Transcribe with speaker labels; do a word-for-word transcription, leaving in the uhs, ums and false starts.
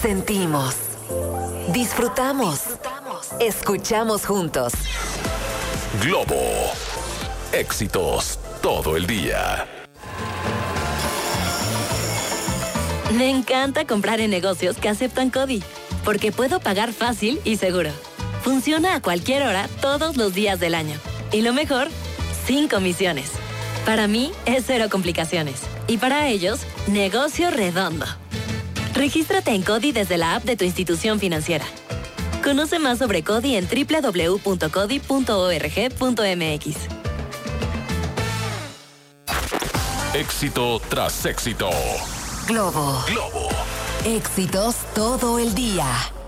Speaker 1: Sentimos, disfrutamos, escuchamos juntos.
Speaker 2: Globo, éxitos todo el día.
Speaker 3: Me encanta comprar en negocios que aceptan CODI, porque puedo pagar fácil y seguro. Funciona a cualquier hora, todos los días del año. Y lo mejor, sin comisiones. Para mí, es cero complicaciones. Y para ellos, negocio redondo. Regístrate en CODI desde la app de tu institución financiera. Conoce más sobre CODI en doble u doble u doble u punto codi punto org punto m x.
Speaker 2: Éxito tras éxito.
Speaker 1: Globo.
Speaker 2: Globo.
Speaker 1: Éxitos todo el día.